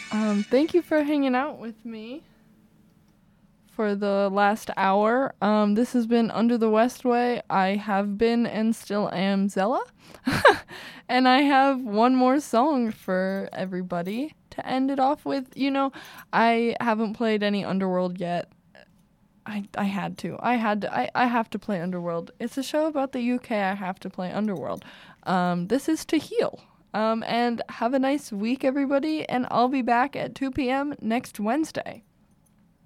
Thank you for hanging out with me for the last hour. This has been Under the Westway. I have been and still am Zella. And I have one more song for everybody to end it off with. I haven't played any Underworld yet. I had to. I have to play Underworld. It's a show about the UK. I have to play Underworld. This is To Heal. And have a nice week, everybody. And I'll be back at 2 p.m. next Wednesday.